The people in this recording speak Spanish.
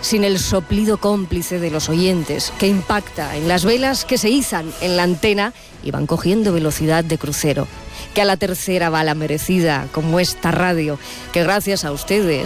sin el soplido cómplice de los oyentes, que impacta en las velas que se izan en la antena y van cogiendo velocidad de crucero. Que a la tercera va la merecida, como esta radio, que gracias a ustedes